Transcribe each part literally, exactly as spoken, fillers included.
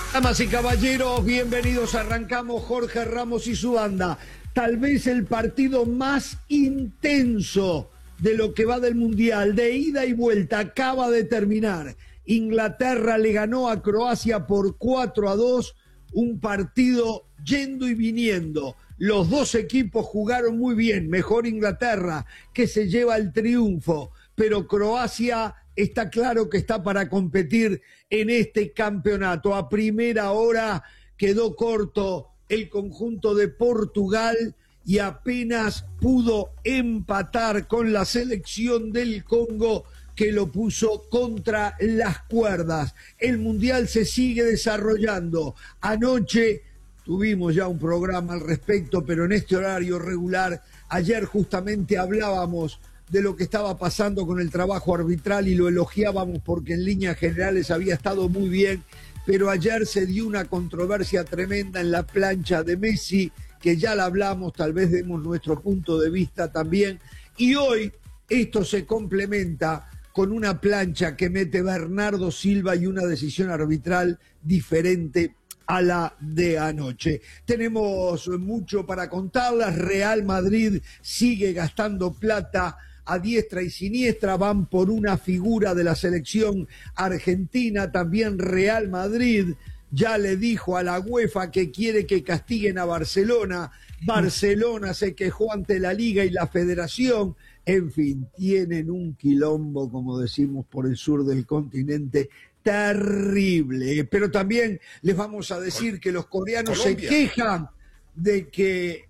Damas y caballeros, bienvenidos. Arrancamos Jorge Ramos y su banda. Tal vez el partido más intenso de lo que va del Mundial, de ida y vuelta, acaba de terminar. Inglaterra le ganó a Croacia por cuatro a dos, un partido yendo y viniendo. Los dos equipos jugaron muy bien, mejor Inglaterra, que se lleva el triunfo, pero Croacia está claro que está para competir en este campeonato. A primera hora quedó corto el conjunto de Portugal y apenas pudo empatar con la selección del Congo, que lo puso contra las cuerdas. El Mundial se sigue desarrollando. Anoche tuvimos ya un programa al respecto, pero en este horario regular. Ayer justamente hablábamos de lo que estaba pasando con el trabajo arbitral y lo elogiábamos porque en líneas generales había estado muy bien, pero ayer se dio una controversia tremenda en la plancha de Messi, que ya la hablamos, tal vez demos nuestro punto de vista también, y hoy esto se complementa con una plancha que mete Bernardo Silva y una decisión arbitral diferente a la de anoche. Tenemos mucho para contarlas. Real Madrid sigue gastando plata a diestra y siniestra, van por una figura de la selección argentina. También Real Madrid ya le dijo a la UEFA que quiere que castiguen a Barcelona. Barcelona se quejó ante la Liga y la Federación. En fin, tienen un quilombo, como decimos, por el sur del continente, terrible. Pero también les vamos a decir que los coreanos Colombia. se quejan de que...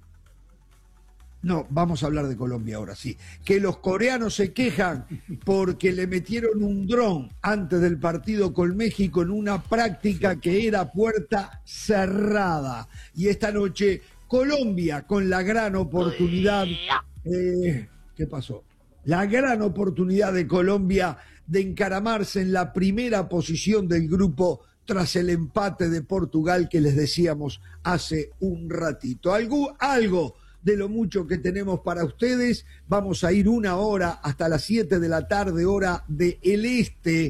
No, vamos a hablar de Colombia ahora, sí. Que los coreanos se quejan porque le metieron un dron antes del partido con México en una práctica que era puerta cerrada. Y esta noche Colombia con la gran oportunidad... Eh, ¿Qué pasó? La gran oportunidad de Colombia de encaramarse en la primera posición del grupo tras el empate de Portugal que les decíamos hace un ratito. Algo, algo de lo mucho que tenemos para ustedes. Vamos a ir una hora hasta las siete de la tarde, hora del este,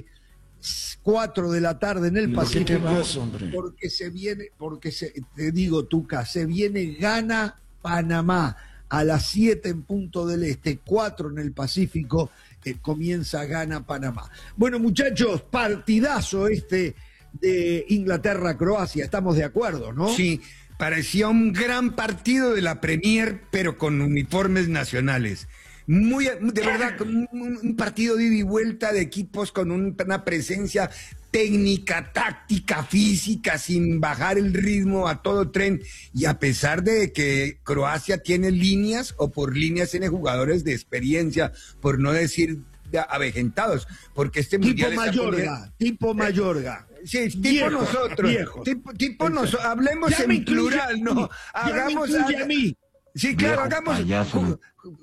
cuatro de la tarde en el Pacífico. ¿Qué te vas, hombre? Porque se viene, porque se, te digo, Tuca, se viene Ghana, Panamá. A las siete en punto del este, cuatro en el Pacífico, eh, comienza Ghana, Panamá. Bueno, muchachos, partidazo este de Inglaterra-Croacia, estamos de acuerdo, ¿no? Sí, parecía un gran partido de la Premier, pero con uniformes nacionales. Muy, de verdad, un, un partido de ida y vuelta de equipos con un, una presencia técnica, táctica, física, sin bajar el ritmo a todo tren. Y a pesar de que Croacia tiene líneas, o por líneas tiene jugadores de experiencia, por no decir de avejentados, porque este tipo mundial Mayorga, poniendo... tipo Mayorga. Sí, tipo viejo, nosotros, viejo. tipo, tipo nosotros, hablemos ya en plural, no, hagamos... Ya me a mí. Sí, claro, Viejo hagamos... payaso.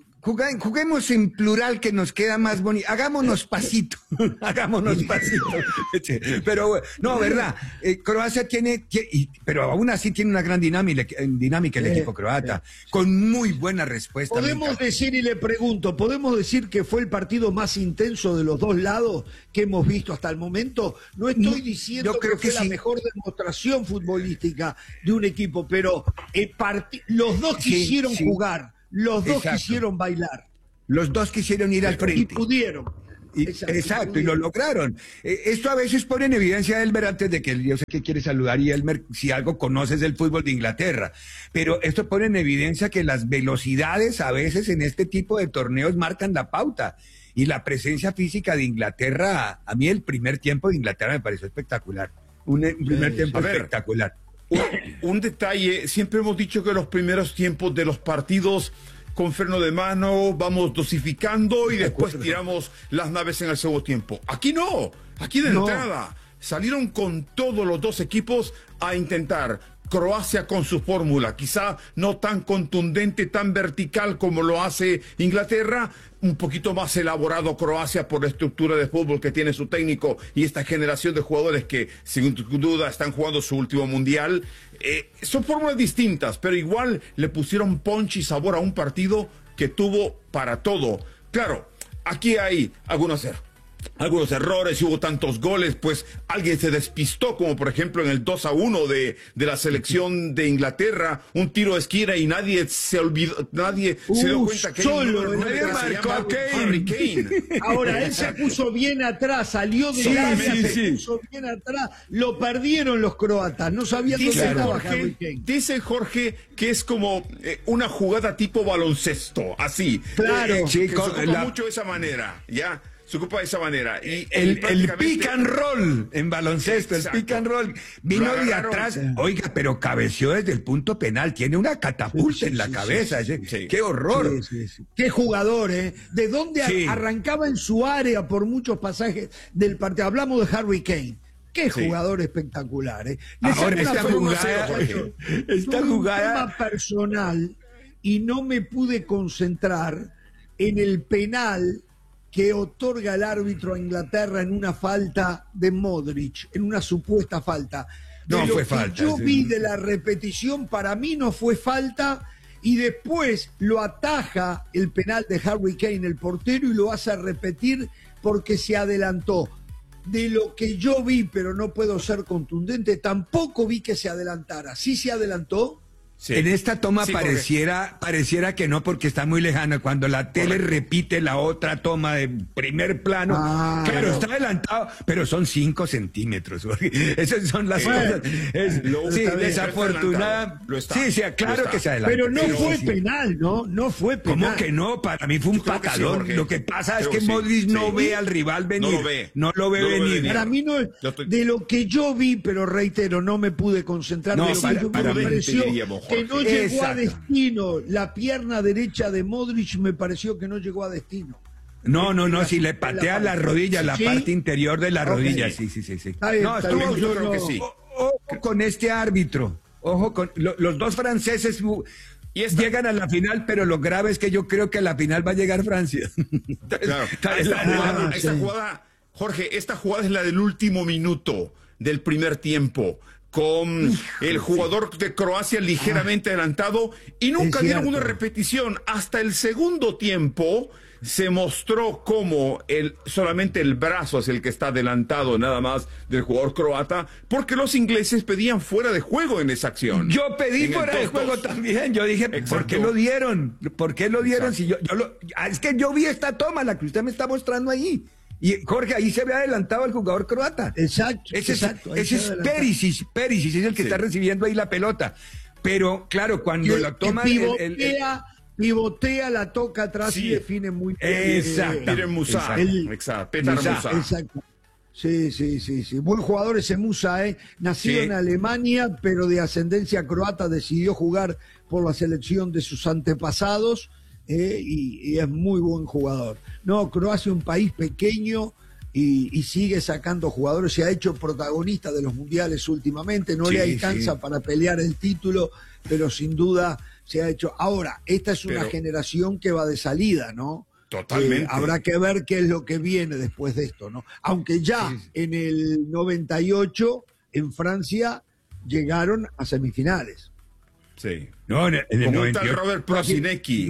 Juguemos en plural, que nos queda más bonito. Hagámonos pasito, hagámonos pasito. Pero no, verdad, eh, Croacia tiene, tiene, pero aún así tiene una gran dinámica, dinámica el equipo croata, con muy buena respuesta. Podemos decir, y le pregunto, ¿podemos decir que fue el partido más intenso de los dos lados que hemos visto hasta el momento? No estoy no, diciendo que fue que sí. la mejor demostración futbolística de un equipo, pero el los dos sí, quisieron sí. jugar. Los dos Exacto. quisieron bailar. Los dos quisieron ir al frente. Y pudieron. Y, exacto, exacto y, pudieron. y lo lograron. Eh, esto a veces pone en evidencia a Elmer, antes de que yo sé que quiere saludar, y Elmer, si algo conoces del fútbol de Inglaterra, pero esto pone en evidencia que las velocidades a veces en este tipo de torneos marcan la pauta. Y la presencia física de Inglaterra, a mí el primer tiempo de Inglaterra me pareció espectacular. Un, un primer sí, tiempo espectacular. Un, un detalle, siempre hemos dicho que los primeros tiempos de los partidos con freno de mano vamos dosificando y después tiramos las naves en el segundo tiempo. Aquí no, aquí de no. entrada salieron con todos los dos equipos a intentar. Croacia con su fórmula, quizá no tan contundente, tan vertical como lo hace Inglaterra, un poquito más elaborado Croacia por la estructura de fútbol que tiene su técnico y esta generación de jugadores que sin duda están jugando su último mundial. Eh, son fórmulas distintas, pero igual le pusieron punch y sabor a un partido que tuvo para todo. Claro, aquí hay algunos errores. algunos errores y hubo tantos goles, pues alguien se despistó, como por ejemplo en el dos a uno de, de la selección de Inglaterra, un tiro de esquina y nadie se olvidó, nadie uh, se dio cuenta que solo el nadie marcó a Harry Kane. Ahora, él se puso bien atrás, salió de Sí, área, sí, se sí. puso bien atrás, lo perdieron los croatas, no sabían dónde Dice estaba Jorge, Harry Kane. dice Jorge que es como eh, una jugada tipo baloncesto, así. Claro. Eh, eh, Sí, que con- se ocupa la- mucho de esa manera, ¿ya? Se ocupa de esa manera. Y, y El, el prácticamente- pick and roll en baloncesto, Exacto. el pick and roll. Vino Lo de agarraron. atrás, oiga, pero cabeció desde el punto penal. Tiene una catapulta Sí, sí, en la sí, cabeza. sí, ese- sí. ¡Qué horror! Sí, sí, sí. Qué jugador, ¿eh? ¿De dónde a- Sí. arrancaba en su área por muchos pasajes del partido? Hablamos de Harry Kane. Qué Sí. jugador espectacular, ¿eh? Le Ahora, saco una esta pregunta, jugada, muchacho. esta Tuve jugada- un tema personal y no me pude concentrar en el penal que otorga el árbitro a Inglaterra en una falta de Modric, en una supuesta falta. De No lo fue que falta, yo sí. vi de la repetición, para mí no fue falta, y después lo ataja el penal de Harry Kane, el portero, y lo hace repetir porque se adelantó. De lo que yo vi, pero no puedo ser contundente, tampoco vi que se adelantara. ¿Sí se adelantó? Sí. En esta toma Sí, Jorge. pareciera, pareciera que no, porque está muy lejana. Cuando la tele Correcto. repite la otra toma de primer plano, Ah, claro, no. está adelantado, pero son cinco centímetros. Jorge. Esas son las Bueno, cosas. Es- lo- sí, está bien. desafortunada. Lo está. Sí, sí, Lo claro está. que se adelantó. Pero no Pero fue sí. penal, ¿no? No fue penal. ¿Cómo que no? Para mí fue un Yo creo que sí, patadón. Jorge. Lo que pasa es Creo que que sí. Modric no Sí. ve al rival venir. No lo ve. No lo ve No lo ve venir. venir. Para mí no, Yo estoy- de lo que yo vi, pero reitero, no me pude concentrar. No, de lo para- que yo vi, para me mí, pareció te diríamos, que Jorge. no llegó a Exacto. destino. La pierna derecha de Modric me pareció que no llegó a destino. No, no, no, La- si le la patea parte- la rodilla, la ¿Sí? parte interior de la Ok. rodilla, sí, sí, sí, sí. Está bien, No, está estuvo, bien, yo creo que sí. o- Ojo con este árbitro, ojo con lo- los dos franceses uh, Y esta- llegan a la final, pero lo grave es que yo creo que a la final va a llegar Francia. Entonces, Claro. está- Esta está- jugada, Ah, esta sí. jugada, Jorge, esta jugada es la del último minuto del primer tiempo, con el jugador de Croacia ligeramente adelantado, y nunca Es dieron cierto. una repetición. Hasta el segundo tiempo se mostró como el, solamente el brazo es el que está adelantado nada más del jugador croata, porque los ingleses pedían fuera de juego en esa acción. Yo pedí En el fuera de dos juego dos. también. Yo dije, ¿por Exacto. qué lo dieron? ¿Por qué lo dieron? Exacto. Si yo, yo lo, ah, es que yo vi esta toma, la que usted me está mostrando ahí. Y Jorge, ahí se ve adelantado el jugador croata. Exacto, Ese es, exacto. ahí ese se es adelantó. Perisic, Perisic es el que Sí. está recibiendo ahí la pelota. Pero claro, cuando Que- la que toma el- el- el- pivotea, pivotea, la toca atrás Sí. y define muy bien. Exacto. Peter Musa, Exacto. El- exacto, Petar Musa. Musa. Exacto. Sí, sí, sí, sí. Buen jugador ese Musa, ¿eh? Nacido Sí. en Alemania, pero de ascendencia croata, decidió jugar por la selección de sus antepasados, ¿eh? y, y es muy buen jugador. No, Croacia es un país pequeño y, y sigue sacando jugadores, se ha hecho protagonista de los mundiales últimamente, no Sí, le alcanza sí. para pelear el título, pero sin duda se ha hecho. Ahora, esta es una Pero- generación que va de salida, ¿no? Totalmente. Eh, habrá que ver qué es lo que viene después de esto, ¿no? Aunque ya Sí, sí. en el noventa y ocho en Francia llegaron a semifinales. Sí. No, en el, en el Como un noventa y tal ocho. Robert Prosinecki.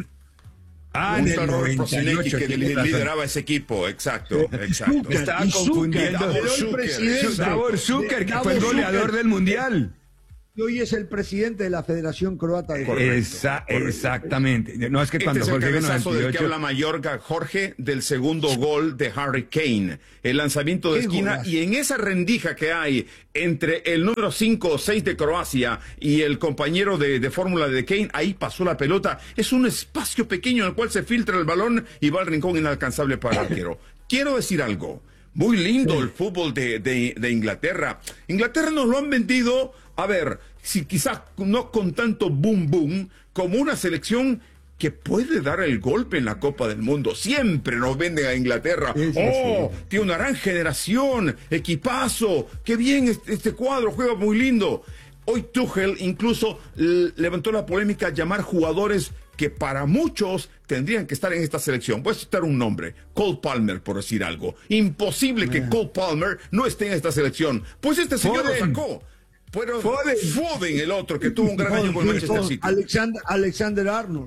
Ah, Un en el tal Robert noventa y ocho, Prosinecki que tiene li- razón. lideraba ese equipo. Exacto, exacto. Zucker, Estaba y Zucker, confundiendo. quedó el Zucker, presidente. Davor Zucker, que Davor fue el Zucker, goleador del mundial. y hoy es el presidente de la Federación Croata de Correcto. Esa- correcto. exactamente. No, es que Este cuando es el Jorge diga cabezazo del que noventa y ocho, habla Mayorga, Jorge, del segundo gol de Harry Kane. El lanzamiento de Qué esquina, golazo. y en esa rendija que hay entre el número cinco o seis de Croacia y el compañero de, de fórmula de Kane, ahí pasó la pelota. Es un espacio pequeño en el cual se filtra el balón y va al rincón inalcanzable para el arquero. Quiero decir algo. Muy lindo el fútbol de, de, de Inglaterra. Inglaterra nos lo han vendido, a ver, si quizás no con tanto boom boom, como una selección que puede dar el golpe en la Copa del Mundo. Siempre nos venden a Inglaterra. Sí, sí, Oh, tiene una gran generación, equipazo, qué bien este, este cuadro, juega muy lindo. Hoy Tuchel incluso l- levantó la polémica llamar jugadores que para muchos tendrían que estar en esta selección. Voy a citar un nombre, Cole Palmer, por decir algo. Imposible que Cole Palmer no esté en esta selección. Pues este señor Foden. lo sacó. Pero Foden. Foden, el otro, que tuvo un gran año con el Manchester City. Alexander, Alexander Arnold.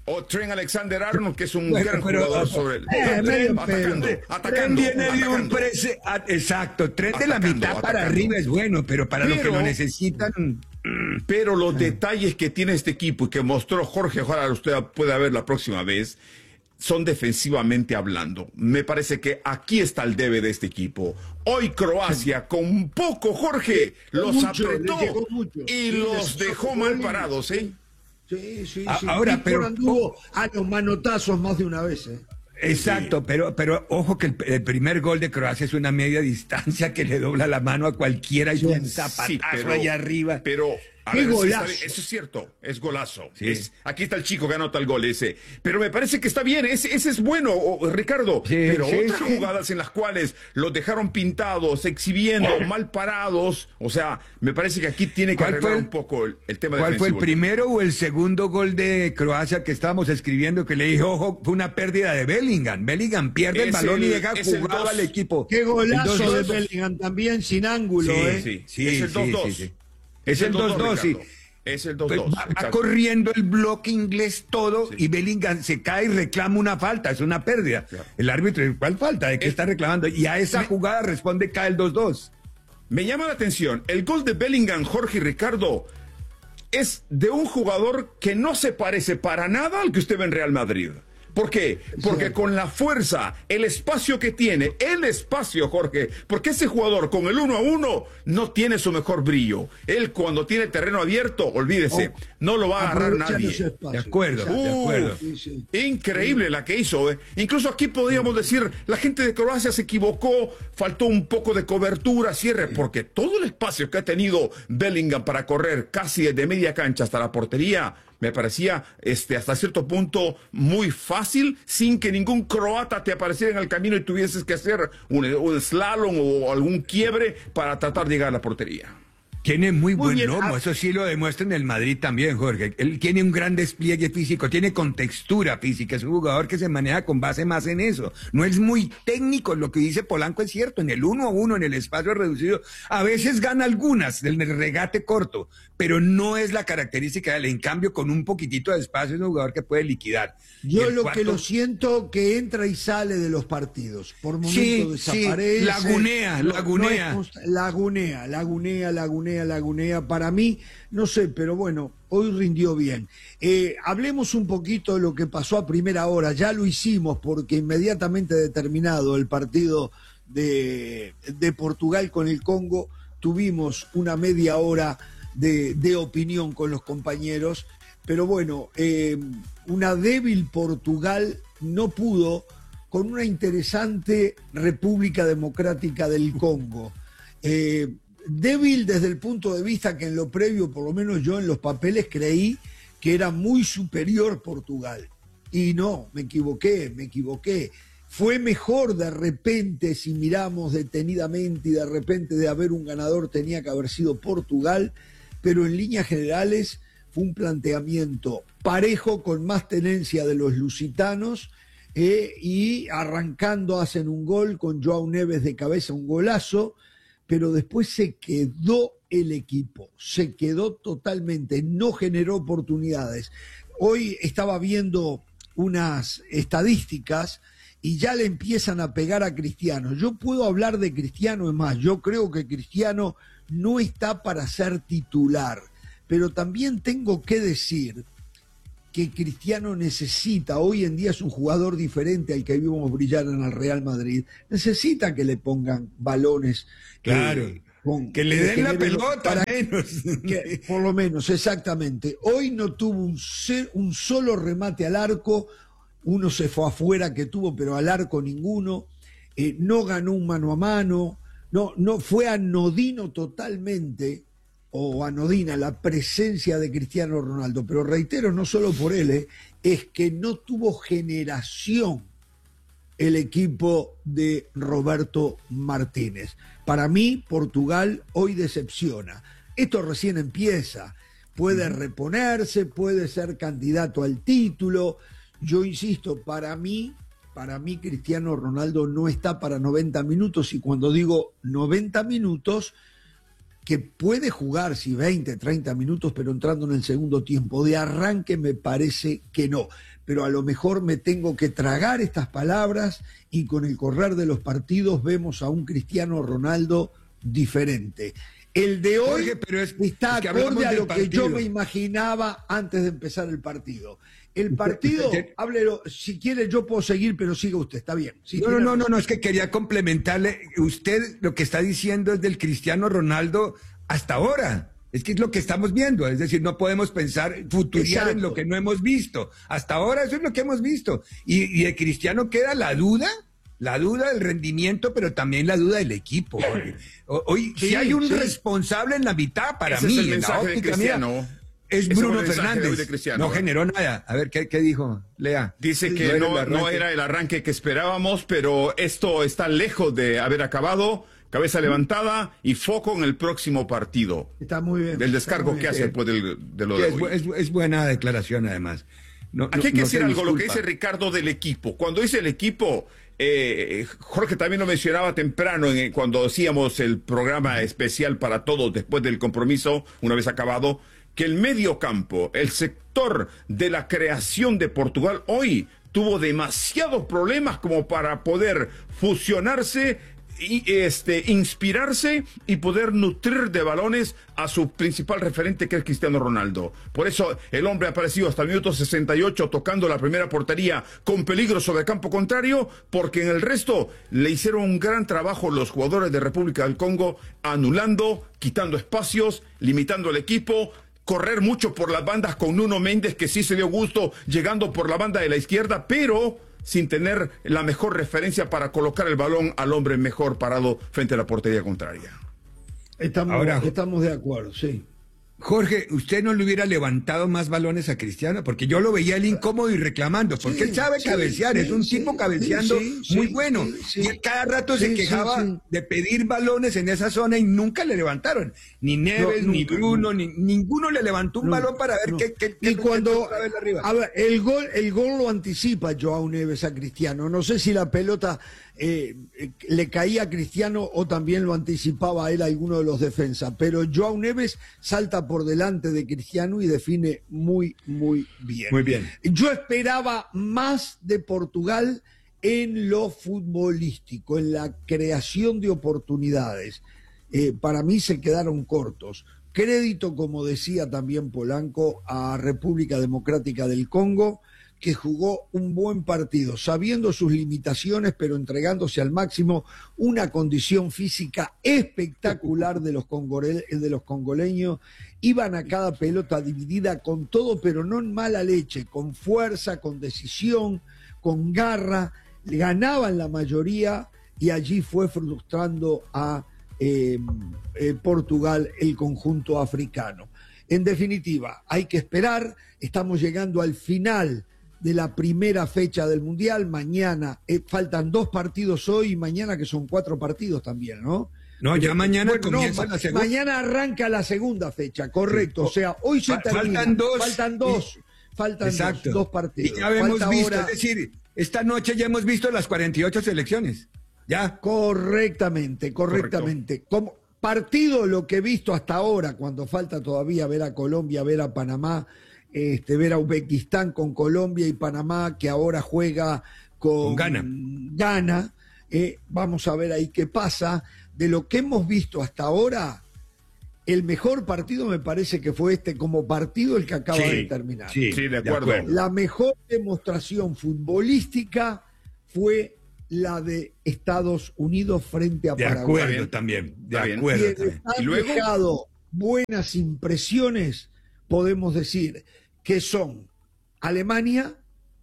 O Trent Alexander-Arnold, que es un Bueno, gran pero, jugador sobre el... eh, medio atacando, pedo. atacando, Trent viene de un atacando. prese... a- Exacto, Trent de la Atacando, mitad para atacando. arriba es bueno, pero para los que Pero- lo necesitan... Pero los detalles que tiene este equipo y que mostró Jorge, ojalá usted pueda ver la próxima vez, son defensivamente hablando. Me parece que aquí está el debe de este equipo. Hoy Croacia, con poco, Jorge, los Mucho, apretó le llegó mucho. y Sí, los les- dejó mal parados, ¿eh? Sí, sí, A- sí. ahora, Víctor pero- anduvo a los manotazos más de una vez, ¿eh? Exacto, pero, pero ojo que el, el primer gol de Croacia es una media distancia que le dobla la mano a cualquiera y Sí, un zapatazo Sí, pero- allá arriba. Pero, a ¡Qué ver, sí golazo! está bien, eso es cierto, es golazo. Sí. Es- aquí está el chico que anota el gol ese. Pero me parece que está bien, ese, ese es bueno, o- Ricardo. Sí, pero sí, otras sí. jugadas en las cuales los dejaron pintados, exhibiendo, mal parados. O sea, me parece que aquí tiene que ¿Cuál arreglar fue el- un poco el, el tema ¿Cuál fue el defensivo. primero o el segundo gol de Croacia que estábamos escribiendo que le dijo, ojo, fue una pérdida de Bellingham? Bellingham pierde el Es balón y el- deja es el jugado dos. al equipo. Qué golazo El de dos dos. Bellingham también, sin ángulo, Sí, ¿eh? Sí, Sí, es el sí, dos dos. sí, sí. Es el dos dos, sí. Ricardo. Es el dos Pues dos. va, va corriendo el bloque inglés todo y Bellingham se cae y reclama una falta, es una pérdida. Claro. El árbitro, ¿cuál falta? ¿De qué Es- está reclamando? Y a esa Me- jugada responde cae el dos dos. Me llama la atención, el gol de Bellingham, Jorge y Ricardo, es de un jugador que no se parece para nada al que usted ve en Real Madrid. ¿Por qué? Porque con la fuerza, el espacio que tiene, el espacio, Jorge, porque ese jugador con el uno a uno no tiene su mejor brillo. Él cuando tiene terreno abierto, olvídese, Oh, no lo va a agarrar Aprovechan nadie. ese espacio. De acuerdo, de acuerdo. Sí, sí. Increíble la que hizo, ¿eh? Incluso aquí podríamos decir, la gente de Croacia se equivocó, faltó un poco de cobertura, cierre, porque todo el espacio que ha tenido Bellingham para correr casi desde media cancha hasta la portería, me parecía este, hasta cierto punto muy fácil, sin que ningún croata te apareciera en el camino y tuvieses que hacer un, un slalom o algún quiebre para tratar de llegar a la portería. Tiene muy, Muy buen bien, lomo, ah. eso sí lo demuestra en el Madrid también, Jorge. Él tiene un gran despliegue físico, tiene contextura física, es un jugador que se maneja con base más en eso. No es muy técnico, lo que dice Polanco es cierto, en el uno a uno, en el espacio reducido, a veces gana algunas del regate corto, pero no es la característica de él. En cambio, con un poquitito de espacio es un jugador que puede liquidar. Y Yo el lo cuarto- que lo siento que entra y sale de los partidos. Por momentos Sí, sí, desaparece. lagunea, No- no lagunea. es consta- lagunea, lagunea, lagunea, lagunea. Para mí, no sé, pero bueno, hoy rindió bien. Eh, hablemos un poquito de lo que pasó a primera hora. Ya lo hicimos porque inmediatamente determinado el partido de, de Portugal con el Congo, tuvimos una media hora de, de opinión con los compañeros. Pero bueno, eh, una débil Portugal no pudo con una interesante República Democrática del Congo. Eh, débil desde el punto de vista que en lo previo, por lo menos yo en los papeles creí que era muy superior Portugal. Y no, me equivoqué, me equivoqué. Fue mejor de repente, si miramos detenidamente y de repente de haber un ganador tenía que haber sido Portugal, pero en líneas generales fue un planteamiento parejo con más tenencia de los lusitanos eh, y arrancando hacen un gol con Joao Neves de cabeza, un golazo, pero después se quedó el equipo, se quedó totalmente, no generó oportunidades. Hoy estaba viendo unas estadísticas y ya le empiezan a pegar a Cristiano. Yo puedo hablar de Cristiano, es más, yo creo que Cristiano no está para ser titular, pero también tengo que decir que Cristiano necesita, hoy en día es un jugador diferente al que vimos brillar en el Real Madrid, necesita que le pongan balones. Claro, eh, con- que le den la generen- pelota, para- menos. que- por lo menos, exactamente. Hoy no tuvo un, se- un solo remate al arco, uno se fue afuera que tuvo, pero al arco ninguno. Eh, no ganó un mano a mano, no, no fue anodino totalmente, o anodina la presencia de Cristiano Ronaldo. Pero reitero, no solo por él, eh, es que no tuvo generación el equipo de Roberto Martínez. Para mí, Portugal hoy decepciona. Esto recién empieza. Puede reponerse, puede ser candidato al título. Yo insisto, para mí, para mí Cristiano Ronaldo no está para noventa minutos, y cuando digo noventa minutos, que puede jugar, si veinte, treinta minutos, pero entrando en el segundo tiempo. De arranque me parece que no. Pero a lo mejor me tengo que tragar estas palabras y con el correr de los partidos vemos a un Cristiano Ronaldo diferente. El de hoy Jorge, pero es, está es que acorde a lo partido. que yo me imaginaba antes de empezar el partido. El partido, háblelo, si quiere yo puedo seguir, pero siga usted, está bien. Sí, no, no, no, no, no, es que quería complementarle. Usted lo que está diciendo es del Cristiano Ronaldo hasta ahora. Es que es lo que estamos viendo, es decir, no podemos pensar, futuriar en lo que no hemos visto. Hasta ahora eso es lo que hemos visto. Y, y de Cristiano queda la duda, la duda del rendimiento, pero también la duda del equipo. Hoy, sí, si hay un sí. responsable en la mitad, para Ese mí, es el en la mensaje de óptica Cristiano. mía, es Ese Bruno fue el Fernández. de Cristiano, no ¿eh? generó nada. A ver, ¿qué, qué dijo? Lea. Dice sí, que no, no era el arranque que esperábamos, pero esto está lejos de haber acabado. Cabeza levantada y foco en el próximo partido. Está muy bien. Del descargo bien, que hace sí. después del, de lo de es, hoy. es, es buena declaración, además. No, Aquí no, hay que no decir se algo, disculpa. lo que dice Ricardo del equipo. Cuando dice el equipo, eh, Jorge también lo mencionaba temprano en, cuando hacíamos el programa especial para todos después del compromiso, una vez acabado, que el medio campo, el sector de la creación de Portugal hoy tuvo demasiados problemas como para poder fusionarse y este inspirarse y poder nutrir de balones a su principal referente, que es Cristiano Ronaldo. Por eso el hombre ha aparecido hasta el minuto sesenta y ocho tocando la primera portería con peligro sobre el campo contrario, porque en el resto le hicieron un gran trabajo los jugadores de República del Congo, anulando, quitando espacios, limitando el equipo, correr mucho por las bandas con Nuno Méndez, que sí se dio gusto llegando por la banda de la izquierda, pero sin tener la mejor referencia para colocar el balón al hombre mejor parado frente a la portería contraria. Estamos, Ahora, estamos de acuerdo, sí. Jorge, ¿usted no le hubiera levantado más balones a Cristiano? Porque yo lo veía él incómodo y reclamando, porque sí, él sabe sí, cabecear, sí, es un sí, tipo cabeceando muy bueno. Y él cada rato se quejaba de pedir balones en esa zona y nunca le levantaron. Ni Neves, no, ni nunca, Bruno, no. ni ninguno le levantó un no, balón para ver no. qué, qué, qué... Y cuando... A ver, el gol, el gol lo anticipa Joao Neves a Cristiano. No sé si la pelota... Eh, eh, le caía a Cristiano o también lo anticipaba a él alguno de los defensas, pero Joao Neves salta por delante de Cristiano y define muy, muy bien. Muy bien. Yo esperaba más de Portugal en lo futbolístico, en la creación de oportunidades. Eh, para mí se quedaron cortos. Crédito, como decía también Polanco, a República Democrática del Congo, que jugó un buen partido, sabiendo sus limitaciones, pero entregándose al máximo, una condición física espectacular de los, congore, de los congoleños. Iban a cada pelota dividida con todo, pero no en mala leche, con fuerza, con decisión, con garra, ganaban la mayoría y allí fue frustrando a eh, eh, Portugal el conjunto africano. En definitiva, hay que esperar, estamos llegando al final de la primera fecha del Mundial. Mañana, eh, faltan dos partidos hoy y mañana, que son cuatro partidos también, ¿no? No, ya mañana bueno, comienza no, la segunda. Mañana arranca la segunda fecha, correcto. Sí. O sea, hoy se termina. Faltan dos. Faltan dos. Y, faltan dos, dos partidos. Y ya hemos Falta visto, ahora... es decir, esta noche ya hemos visto las cuarenta y ocho selecciones. Ya. Correctamente, correctamente. Correcto. Como partido, lo que he visto hasta ahora, cuando falta todavía ver a Colombia, ver a Panamá, Este, ver a Uzbekistán con Colombia y Panamá, que ahora juega con, con Ghana. Ghana. Eh, vamos a ver ahí qué pasa. De lo que hemos visto hasta ahora, el mejor partido me parece que fue este como partido, el que acaba sí, de terminar. Sí, sí, de acuerdo. de acuerdo. La mejor demostración futbolística fue la de Estados Unidos frente a de Paraguay. De acuerdo también, de Está acuerdo. Y también. han ¿Y luego? dejado buenas impresiones, podemos decir, que son Alemania,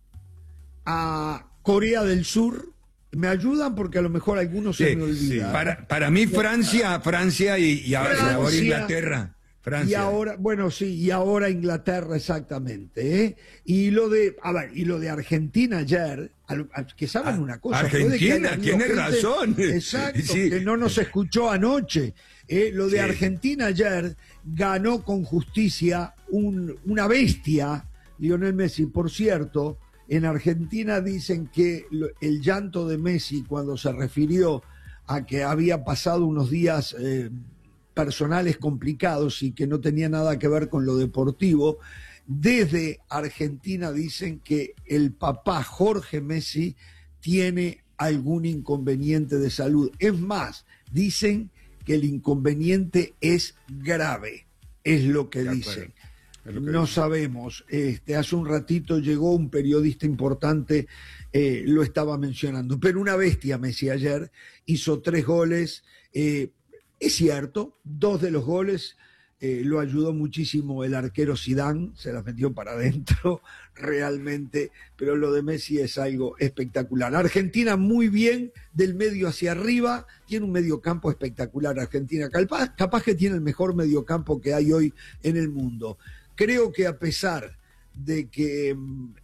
a Corea del Sur. ¿Me ayudan? Porque a lo mejor algunos Sí, se me olvidan. sí. Para, para mí Francia, Francia y, y ahora, Francia, ahora Inglaterra. Francia. Y ahora, bueno, sí, y ahora Inglaterra exactamente, ¿eh? Y lo de, a ver, y lo de Argentina ayer, que saben una cosa. Argentina, tiene razón. Exacto, sí. que no nos escuchó anoche. Eh, lo de sí. Argentina ayer ganó con justicia un, una bestia, Lionel Messi. Por cierto, en Argentina dicen que lo, el llanto de Messi cuando se refirió a que había pasado unos días... Eh, personales complicados y que no tenía nada que ver con lo deportivo. Desde Argentina dicen que el papá Jorge Messi tiene algún inconveniente de salud. Es más, dicen que el inconveniente es grave, es lo que dicen. Es lo que no dicen. Sabemos. Este, hace un ratito llegó un periodista importante, eh, lo estaba mencionando, pero una bestia Messi ayer, hizo tres goles, eh, es cierto, dos de los goles eh, lo ayudó muchísimo el arquero Zidane, se las metió para adentro realmente, pero lo de Messi es algo espectacular. Argentina muy bien del medio hacia arriba, tiene un mediocampo espectacular Argentina, capaz, capaz que tiene el mejor mediocampo que hay hoy en el mundo. Creo que a pesar de que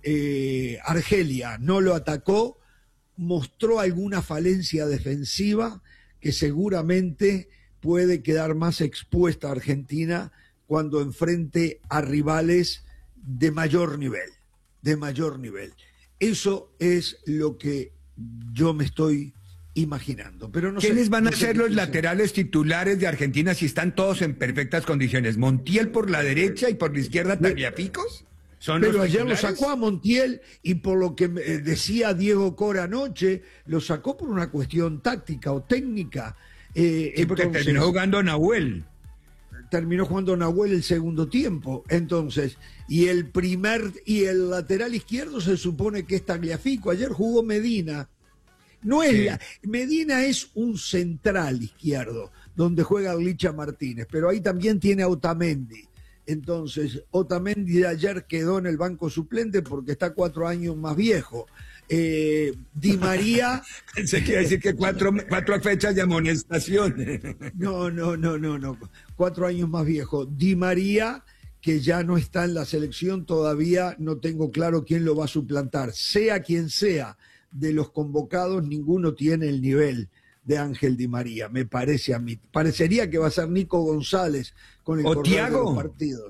eh, Argelia no lo atacó, mostró alguna falencia defensiva que seguramente puede quedar más expuesta a Argentina cuando enfrente a rivales de mayor nivel, de mayor nivel. Eso es lo que yo me estoy imaginando. Pero no ¿Quiénes sé, van no a sé ser qué los piensan. laterales titulares de Argentina si están todos en perfectas condiciones? ¿Montiel por la derecha y por la izquierda Tagliaficos? ¿Son Pero los ayer lo titulares? sacó a Montiel y por lo que eh, decía Diego Cora anoche, lo sacó por una cuestión táctica o técnica. Eh, Sí, porque entonces, terminó jugando Nahuel. terminó jugando Nahuel el segundo tiempo. Entonces, y el primer y el lateral izquierdo se supone que es Tagliafico. Ayer jugó Medina. No es Sí. la, Medina es un central izquierdo, donde juega Licha Martínez, pero ahí también tiene a Otamendi. Entonces, Otamendi ayer quedó en el banco suplente porque está cuatro años más viejo. Eh, Di María. Se quiere decir que cuatro, cuatro fechas de amonestación. No, no, no, no, no. Cuatro años más viejo. Di María, que ya no está en la selección todavía, no tengo claro quién lo va a suplantar. Sea quien sea de los convocados, ninguno tiene el nivel de Ángel Di María, me parece a mí. Parecería que va a ser Nico González con el O correr de Thiago. los partidos.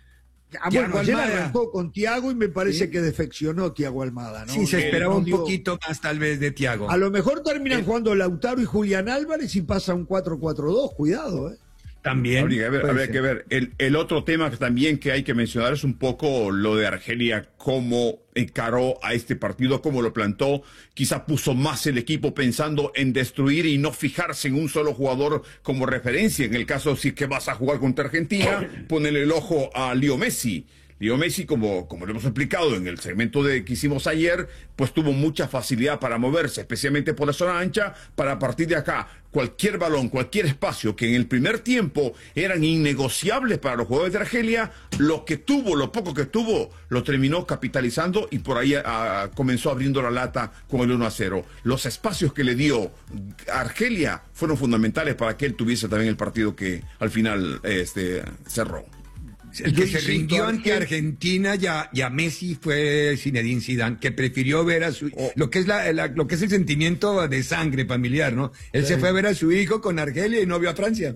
Ah, Thiago bueno, ayer Almada. arrancó con Thiago y me parece Sí. que defeccionó Thiago Almada, ¿no? Sí, se Eh, esperaba no un dio- poquito más tal vez de Thiago. A lo mejor terminan Eh. jugando Lautaro y Julián Álvarez y pasa un cuatro cuatro dos, cuidado, ¿eh? También. Habría que ver, puede habría ser. que ver. El, el otro tema que también que hay que mencionar es un poco lo de Argelia, cómo encaró a este partido, cómo lo plantó. Quizá puso más el equipo pensando en destruir y no fijarse en un solo jugador como referencia. En el caso si es que vas a jugar contra Argentina, ponele el ojo a Leo Messi. Leo Messi, como, como lo hemos explicado en el segmento de, que hicimos ayer, pues tuvo mucha facilidad para moverse, especialmente por la zona ancha, para a partir de acá, cualquier balón, cualquier espacio que en el primer tiempo eran innegociables para los jugadores de Argelia, lo que tuvo, lo poco que tuvo, lo terminó capitalizando y por ahí a, comenzó abriendo la lata con el uno a cero. Los espacios que le dio Argelia fueron fundamentales para que él tuviese también el partido que al final este, cerró. El Yo que se insisto, rindió ante Argel- Argentina y a, y a Messi fue Zinedine Zidane, que prefirió ver a su Oh. lo que es la, la- lo que es el sentimiento de sangre familiar, ¿no? Él Sí. se fue a ver a su hijo con Argelia y no vio a Francia.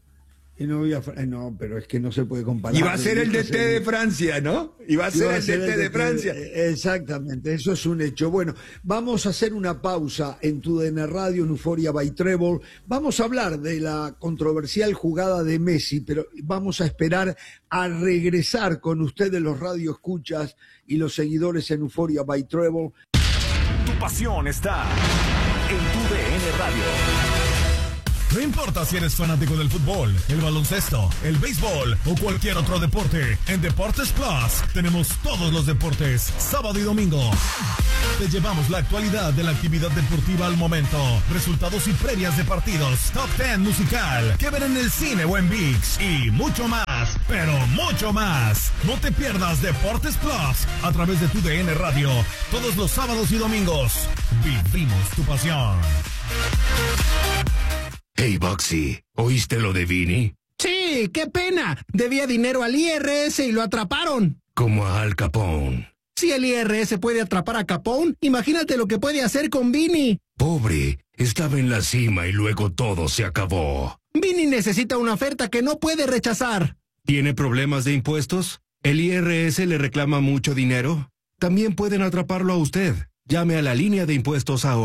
Y no, voy a, eh, no, pero es que no se puede comparar. Y va a ser el D T de Francia, ¿no? Y va a ser Iba a el ser D T de D T Francia. eh, Exactamente, eso es un hecho. Bueno, vamos a hacer una pausa en tu D N Radio, en Euphoria by Trevor. Vamos a hablar de la controversial jugada de Messi, pero vamos a esperar a regresar con ustedes los radioescuchas y los seguidores en Euphoria by Trevor. Tu pasión está en tu D N Radio. No importa si eres fanático del fútbol, el baloncesto, el béisbol o cualquier otro deporte, en Deportes Plus tenemos todos los deportes, sábado y domingo. Te llevamos la actualidad de la actividad deportiva al momento, resultados y previas de partidos, top ten musical, que ver en el cine o en ViX y mucho más, pero mucho más. No te pierdas Deportes Plus a través de tu D N Radio, todos los sábados y domingos. Vivimos tu pasión. Hey, Boxy, ¿oíste lo de Vini? Sí, qué pena. Debía dinero al I R S y lo atraparon. Como a Al Capone. Si el I R S puede atrapar a Capone, imagínate lo que puede hacer con Vini. Pobre, estaba en la cima y luego todo se acabó. Vini necesita una oferta que no puede rechazar. ¿Tiene problemas de impuestos? ¿El I R S le reclama mucho dinero? También pueden atraparlo a usted. Llame a la línea de impuestos ahora.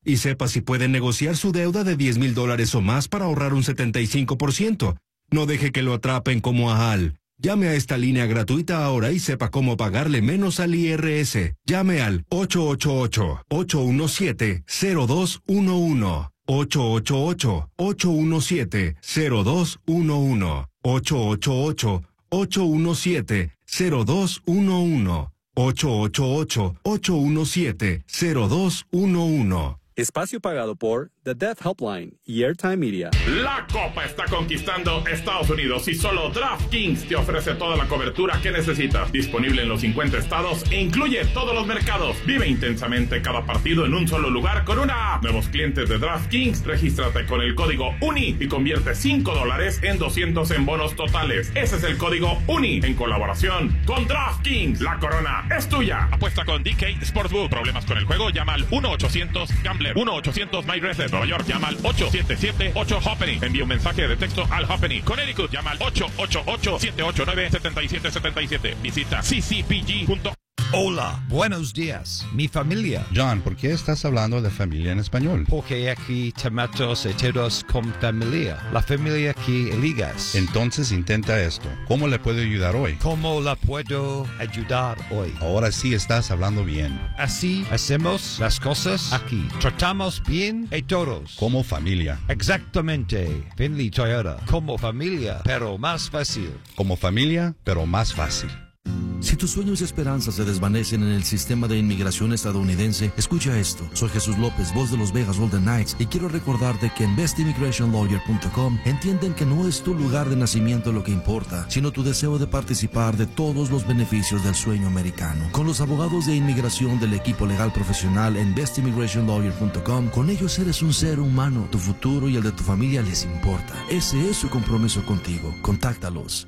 Y sepa si puede negociar su deuda de diez mil dólares o más para ahorrar un setenta y cinco por ciento. No deje que lo atrapen como a Hal. Llame a esta línea gratuita ahora y sepa cómo pagarle menos al I R S. Llame al ocho ocho ocho, ocho uno siete, cero dos uno uno. ocho ocho ocho, ocho uno siete, cero dos uno uno. ocho ocho ocho, ocho uno siete, cero dos uno uno. ocho ocho ocho, ocho uno siete, cero dos uno uno. Espacio pagado por The Death Helpline y Airtime Media. La Copa está conquistando Estados Unidos y solo DraftKings te ofrece toda la cobertura que necesitas. Disponible en los cincuenta estados e incluye todos los mercados. Vive intensamente cada partido en un solo lugar con una app. Nuevos clientes de DraftKings, regístrate con el código UNI y convierte cinco dólares en doscientos en bonos totales. Ese es el código UNI en colaboración con DraftKings. La corona es tuya. Apuesta con D K Sportsbook. ¿Problemas con el juego? Llama al uno ochocientos gambler. uno ochocientos My Reset. Nueva York, llama al ocho siete siete, ocho Hoppenny. Envía un mensaje de texto al Hoppenny. Connecticut, llama al ocho ocho ocho, siete ocho nueve, siete siete siete siete. Visita c c p g punto com. Hola, buenos días, mi familia. John, ¿por qué estás hablando de familia en español? Porque aquí tomamos todos con familia. La familia que eligas. Entonces intenta esto. ¿Cómo le puedo ayudar hoy? ¿Cómo la puedo ayudar hoy? Ahora sí estás hablando bien. Así hacemos las cosas aquí. Tratamos bien a todos. Como familia. Exactamente. Finley Toyota. Como familia, pero más fácil. Como familia, pero más fácil. Si tus sueños y esperanzas se desvanecen en el sistema de inmigración estadounidense, escucha esto. Soy Jesús López, voz de los Vegas Golden Knights, y quiero recordarte que en best immigration lawyer punto com entienden que no es tu lugar de nacimiento lo que importa, sino tu deseo de participar de todos los beneficios del sueño americano. Con los abogados de inmigración del equipo legal profesional en best immigration lawyer punto com, con ellos eres un ser humano. Tu futuro y el de tu familia les importa. Ese es su compromiso contigo. Contáctalos.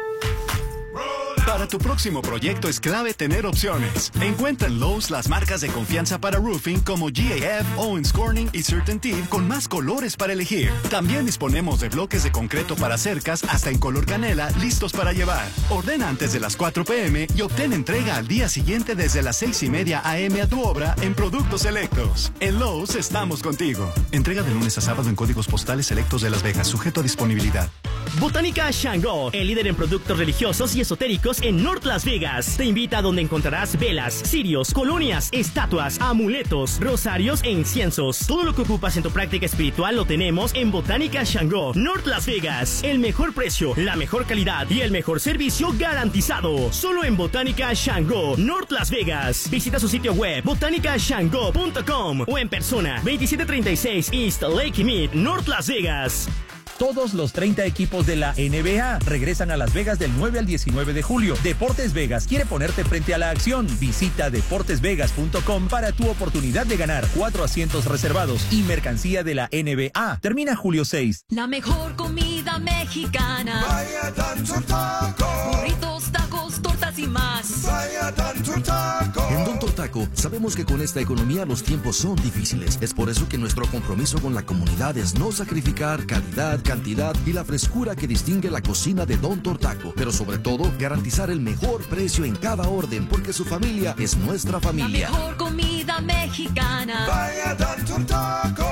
Para tu próximo proyecto es clave tener opciones. Encuentra en Lowe's las marcas de confianza para roofing como G A F, Owens Corning y CertainTeed con más colores para elegir. También disponemos de bloques de concreto para cercas hasta en color canela listos para llevar. Ordena antes de las cuatro p m y obtén entrega al día siguiente desde las seis y media a m a tu obra en productos selectos. En Lowe's estamos contigo. Entrega de lunes a sábado en códigos postales selectos de Las Vegas, sujeto a disponibilidad. Botánica Shango, el líder en productos religiosos y esotéricos en North Las Vegas. Te invita a donde encontrarás velas, cirios, colonias, estatuas, amuletos, rosarios e inciensos. Todo lo que ocupas en tu práctica espiritual lo tenemos en Botánica Shango, North Las Vegas. El mejor precio, la mejor calidad y el mejor servicio garantizado. Solo en Botánica Shango, North Las Vegas. Visita su sitio web botánica shango punto com o en persona veintisiete treinta y seis East Lake Mead, North Las Vegas. Todos los treinta equipos de la N B A regresan a Las Vegas del nueve al diecinueve de julio. Deportes Vegas quiere ponerte frente a la acción. Visita deportes vegas punto com para tu oportunidad de ganar cuatro asientos reservados y mercancía de la N B A. Termina julio seis. La mejor comida mexicana. Vaya Tanto Taco. Burritos, tacos, tortas y más. Vaya Tanto Taco. En Don Tortaco sabemos que con esta economía los tiempos son difíciles. Es por eso que nuestro compromiso con la comunidad es no sacrificar calidad, cantidad y la frescura que distingue la cocina de Don Tortaco, pero sobre todo garantizar el mejor precio en cada orden, porque su familia es nuestra familia. La mejor comida mexicana. Vaya Tanto Taco.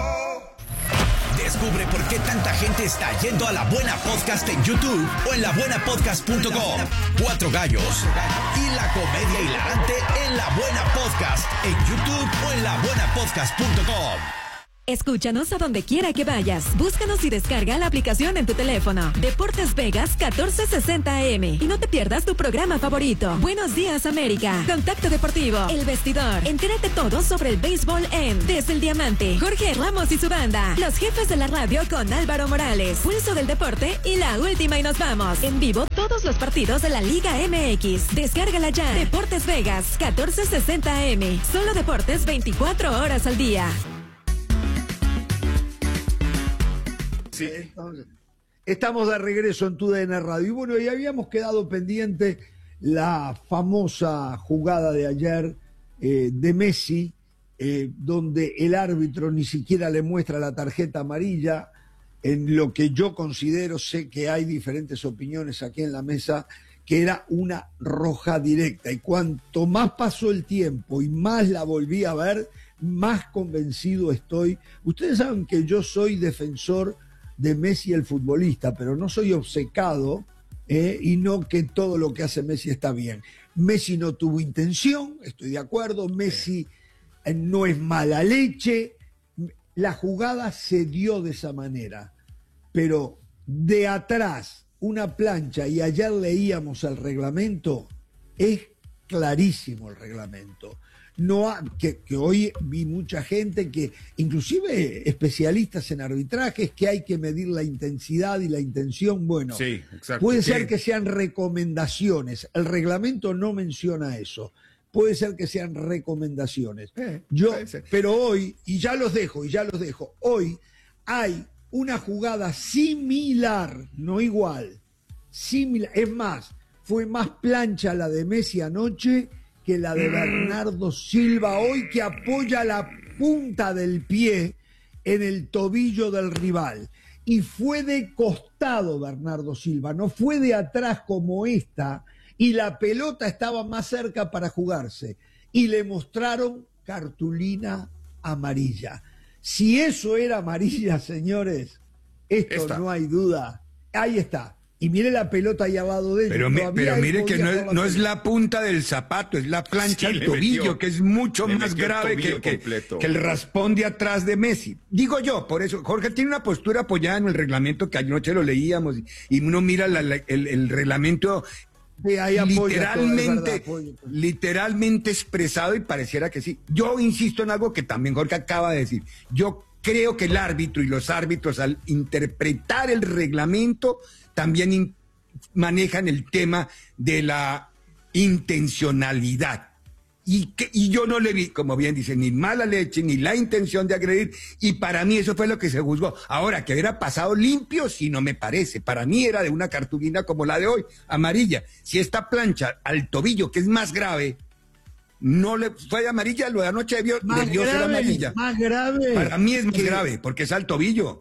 Descubre por qué tanta gente está yendo a La Buena Podcast en YouTube o en la buena podcast punto com. Cuatro gallos y la comedia hilarante en La Buena Podcast en YouTube o en la buena podcast punto com. Escúchanos a donde quiera que vayas. Búscanos y descarga la aplicación en tu teléfono. Deportes Vegas catorce sesenta A M. Y no te pierdas tu programa favorito. Buenos Días América. Contacto Deportivo. El Vestidor. Entérate todo sobre el béisbol en Desde el Diamante. Jorge Ramos y su banda. Los jefes de la radio con Álvaro Morales. Pulso del deporte y la última y nos vamos. En vivo todos los partidos de la Liga M X. Descárgala ya. Deportes Vegas catorce sesenta A M. Solo deportes veinticuatro horas al día. Sí. Estamos de regreso en tu D N Radio. Y bueno, y habíamos quedado pendiente la famosa jugada de ayer eh, de Messi, eh, donde el árbitro ni siquiera le muestra la tarjeta amarilla, en lo que yo considero, sé que hay diferentes opiniones aquí en la mesa, que era una roja directa. Y cuanto más pasó el tiempo y más la volví a ver, más convencido estoy. Ustedes saben que yo soy defensor de Messi el futbolista, pero no soy obcecado eh, y no que todo lo que hace Messi está bien. Messi no tuvo intención, estoy de acuerdo, Messi eh, no es mala leche, la jugada se dio de esa manera, pero de atrás una plancha, y ayer leíamos el reglamento, es clarísimo el reglamento. No ha, que, que hoy vi mucha gente que, inclusive especialistas en arbitrajes, que hay que medir la intensidad y la intención. Bueno, sí, exacto. Puede sí. ser que sean recomendaciones. El reglamento no menciona eso. Puede ser que sean recomendaciones. Eh, Yo, pero hoy, y ya los dejo, y ya los dejo, hoy hay una jugada similar, no igual, similar, es más, fue más plancha la de Messi anoche que la de Bernardo Silva hoy, que apoya la punta del pie en el tobillo del rival. Y fue de costado Bernardo Silva, no fue de atrás como esta, y la pelota estaba más cerca para jugarse. Y le mostraron cartulina amarilla. Si eso era amarilla, señores, esto Esta. no hay duda. Ahí está. Y mire la pelota ahí al lado de él. Pero, me, pero mire que no es, no es la punta del zapato, es la plancha del sí, tobillo, metió, que es mucho más grave que, que, que el raspón de atrás de Messi. Digo yo, por eso, Jorge tiene una postura apoyada en el reglamento que anoche lo leíamos, y, y uno mira la, la, el, el reglamento sí, ahí literalmente, todo, verdad, literalmente expresado, y pareciera que sí. Yo insisto en algo que también Jorge acaba de decir. Yo creo que el árbitro y los árbitros, al interpretar el reglamento, también in, manejan el tema de la intencionalidad. Y, que, y yo no le vi, como bien dice, ni mala leche, ni la intención de agredir, y para mí eso fue lo que se juzgó. Ahora, que hubiera pasado limpio, sí no me parece. Para mí era de una cartulina como la de hoy, amarilla. Si esta plancha al tobillo, que es más grave, no le fue amarilla, lo de anoche debió, debió grave, ser amarilla. Más grave. Para mí es más que... grave, porque es al tobillo.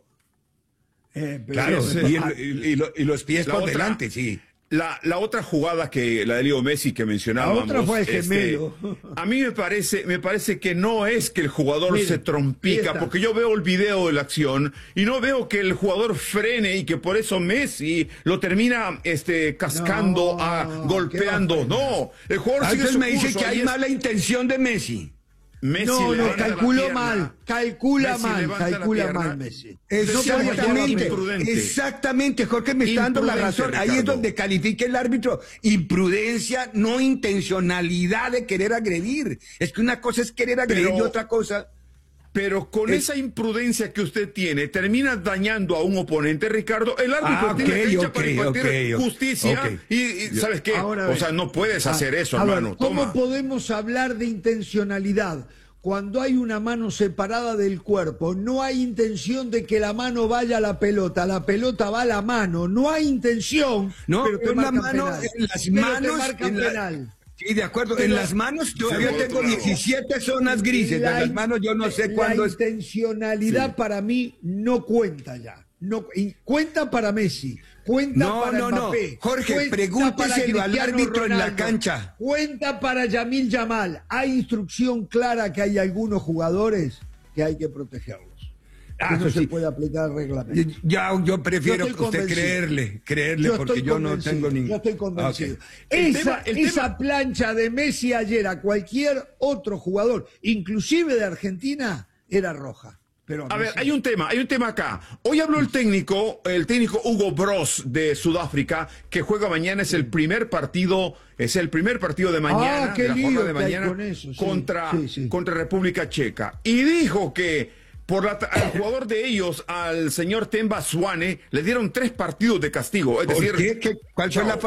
Eh, claro, sí. y, el, y, y, lo, y los pies la por otra, delante, sí. La, la otra jugada que la de Leo Messi que mencionábamos. La otra fue el gemelo. Este, a mí me parece, me parece que no es que el jugador Mira, se trompica, porque yo veo el video de la acción y no veo que el jugador frene y que por eso Messi lo termina este, cascando, no, a, golpeando. No, el jugador sigue su me dice curso, que hay es... mala intención de Messi. Messi no, no, calculó mal, calcula Messi mal, calcula mal Messi. Exactamente, exactamente, Jorge me está dando la razón. Ricardo. Ahí es donde califica el árbitro imprudencia, no intencionalidad de querer agredir. Es que una cosa es querer agredir pero, y otra cosa... Pero con es... esa imprudencia que usted tiene, termina dañando a un oponente, Ricardo. El árbitro ah, okay, tiene cancha okay, para impartir okay, justicia. Okay. Y, y ¿sabes qué? Ahora, o sea, no puedes hacer a, eso, a hermano. Ver, ¿cómo Toma. podemos hablar de intencionalidad? Cuando hay una mano separada del cuerpo, no hay intención de que la mano vaya a la pelota, la pelota va a la mano, no hay intención, no, pero te una marcan mano penal. En las manos, pero te marcan en la... penal. Sí, de acuerdo. Pero en las manos yo, yo tengo diecisiete zonas grises. La, en las manos yo no sé cuándo es. La intencionalidad sí. para mí no cuenta ya. No, cuenta para Messi. Cuenta no, para no, Mbappé. No. Jorge, pregúnteselo al árbitro Ronaldo, en la cancha. Cuenta para Yamil Yamal. Hay instrucción clara que hay algunos jugadores que hay que protegerlos. Ah, que no sí. se puede aplicar el reglamento. Ya, yo prefiero yo usted creerle, creerle, yo porque yo no tengo ningún... Yo estoy convencido. Okay. Esa, tema, esa tema... plancha de Messi ayer a cualquier otro jugador, inclusive de Argentina, era roja. Pero a, a ver, hay un tema, hay un tema acá. Hoy habló el técnico, el técnico Hugo Bros de Sudáfrica, que juega mañana, es el primer partido, es el primer partido de mañana, ah, qué de la lío jornada de mañana, con eso, sí, contra, sí, sí. contra República Checa. Y dijo que por la, al jugador de ellos, al señor Temba Swane, le dieron tres partidos de castigo. Es decir, ¿Qué? ¿Qué? ¿Cuál fue la